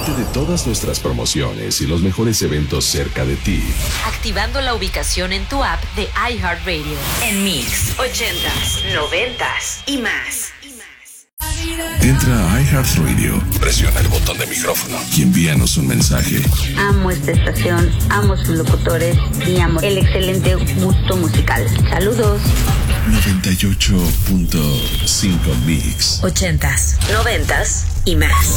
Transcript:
Entérate de todas nuestras promociones y los mejores eventos cerca de ti, activando la ubicación en tu app de iHeartRadio. En Mix 80s, 90s y más. Entra a iHeartRadio, presiona el botón de micrófono y envíanos un mensaje. Amo esta estación, amo sus locutores y amo el excelente gusto musical. Saludos. 98.5 Mix. 80s, 90s y más.